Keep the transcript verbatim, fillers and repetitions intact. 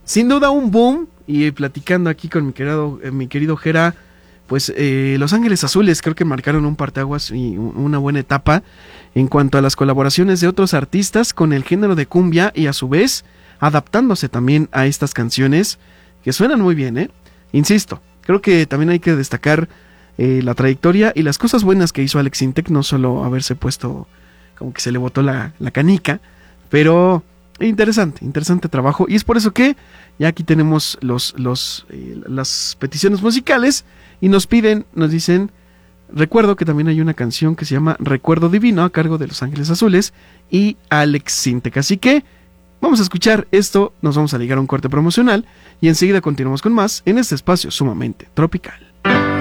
sin duda un boom, y platicando aquí con mi querido, eh, mi querido Jera, pues eh, Los Ángeles Azules creo que marcaron un parteaguas y una buena etapa en cuanto a las colaboraciones de otros artistas con el género de cumbia y a su vez adaptándose también a estas canciones que suenan muy bien, ¿eh? Insisto, creo que también hay que destacar eh, la trayectoria y las cosas buenas que hizo Alex Sintek, no solo haberse puesto como que se le botó la, la canica, pero interesante, interesante trabajo, y es por eso que ya aquí tenemos los, los, eh, las peticiones musicales y nos piden, nos dicen, recuerdo que también hay una canción que se llama Recuerdo Divino a cargo de Los Ángeles Azules y Alex Sintek, así que vamos a escuchar esto, nos vamos a ligar a un corte promocional y enseguida continuamos con más en este espacio sumamente tropical.